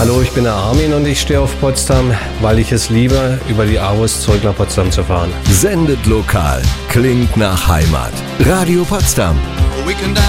Hallo, ich bin der Armin und ich stehe auf Potsdam, weil ich es liebe, über die Aarhus zurück nach Potsdam zu fahren. Sendet lokal, klingt nach Heimat. Radio Potsdam.